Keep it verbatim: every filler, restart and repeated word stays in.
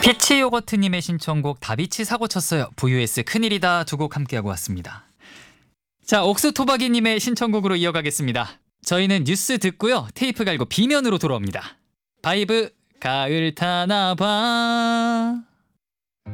피치 요거트님의 신청곡 다비치 사고 쳤어요. 브이유에스 큰일이다 두 곡 함께하고 왔습니다. 자, 옥수토박이님의 신청곡으로 이어가겠습니다. 저희는 뉴스 듣고요. 테이프 갈고 비면으로 돌아옵니다. 바이브 가을 타나봐.